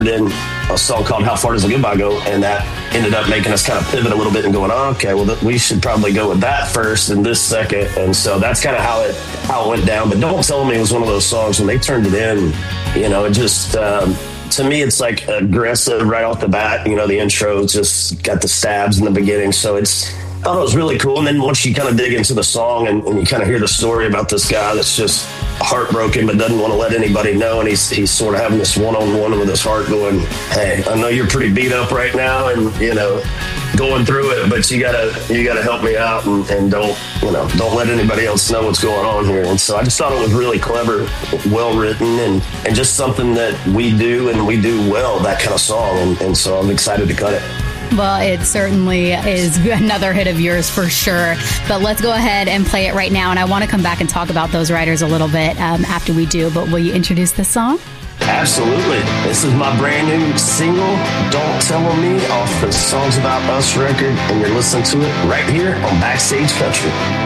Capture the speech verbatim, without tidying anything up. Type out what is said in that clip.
in a song called How Far Does a Goodbye Go? And that ended up making us kind of pivot a little bit and going, oh, okay, well, th- we should probably go with that first and this second. And so that's kind of how it how it went down. But Don't Tell Me was one of those songs when they turned it in, you know, it just, um, to me, it's like aggressive right off the bat. You know, the intro just got the stabs in the beginning. So it's, I thought it was really cool. And then once you kind of dig into the song and, and you kind of hear the story about this guy that's just heartbroken but doesn't want to let anybody know, and he's he's sort of having this one-on-one with his heart going, hey, I know you're pretty beat up right now and, you know, going through it, but you gotta you gotta help me out and, and don't, you know, don't let anybody else know what's going on here. And so I just thought it was really clever, well written, and, and just something that we do and we do well, that kind of song. And, and so I'm excited to cut it. Well, it certainly is another hit of yours for sure. But let's go ahead and play it right now. And I want to come back and talk about those writers a little bit um, after we do. But will you introduce this song? Absolutely. This is my brand new single, Don't Tell Me, off the Songs About Us record. And you're listening to it right here on Backstage Country.